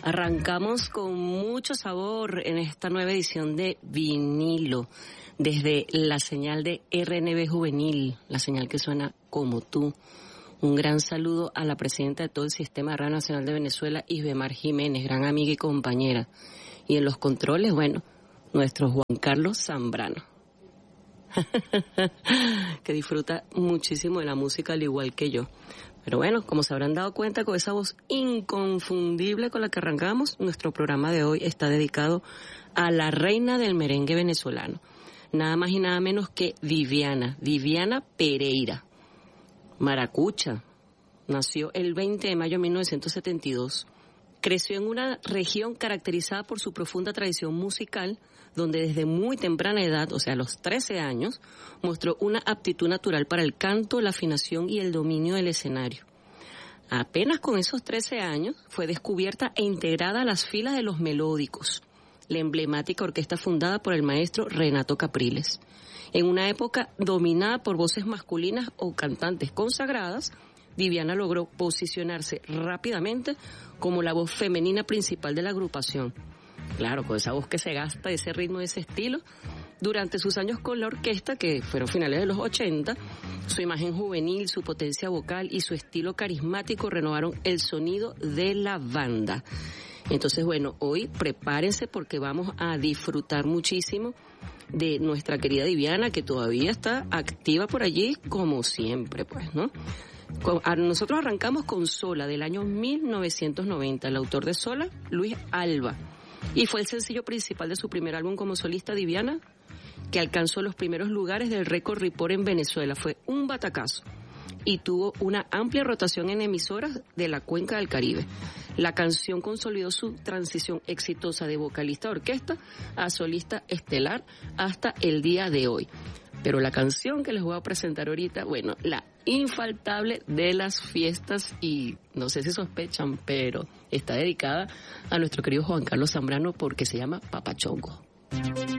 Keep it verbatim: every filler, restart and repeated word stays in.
Arrancamos con mucho sabor en esta nueva edición de Vinilo, desde la señal de R N B Juvenil, la señal que suena como tú. Un gran saludo a la presidenta de todo el Sistema de Radio Nacional de Venezuela, Isbemar Jiménez, gran amiga y compañera. Y en los controles, bueno, nuestro Juan Carlos Zambrano, que disfruta muchísimo de la música al igual que yo. Pero bueno, como se habrán dado cuenta, con esa voz inconfundible con la que arrancamos, nuestro programa de hoy está dedicado a la reina del merengue venezolano. Nada más y nada menos que Viviana, Viviana Pereira. Maracucha. Nació el veinte de mayo de mil novecientos setenta y dos. Creció en una región caracterizada por su profunda tradición musical, donde desde muy temprana edad, o sea, a los trece años, mostró una aptitud natural para el canto, la afinación y el dominio del escenario. Apenas con esos trece años fue descubierta e integrada a las filas de Los Melódicos, la emblemática orquesta fundada por el maestro Renato Capriles. En una época dominada por voces masculinas o cantantes consagradas, Viviana logró posicionarse rápidamente como la voz femenina principal de la agrupación. Claro, con esa voz que se gasta, ese ritmo, ese estilo. Durante sus años con la orquesta, que fueron finales de los ochenta, su imagen juvenil, su potencia vocal y su estilo carismático renovaron el sonido de la banda. Entonces, bueno, hoy prepárense porque vamos a disfrutar muchísimo de nuestra querida Viviana, que todavía está activa por allí, como siempre, pues, ¿no? Nosotros arrancamos con Sola, del año mil novecientos noventa. El autor de Sola, Luis Alba. Y fue el sencillo principal de su primer álbum como solista, Viviana, que alcanzó los primeros lugares del récord Report en Venezuela. Fue un batacazo y tuvo una amplia rotación en emisoras de la cuenca del Caribe. La canción consolidó su transición exitosa de vocalista de orquesta a solista estelar hasta el día de hoy. Pero la canción que les voy a presentar ahorita, bueno, la infaltable de las fiestas, y no sé si sospechan, pero está dedicada a nuestro querido Juan Carlos Zambrano porque se llama Papachongo.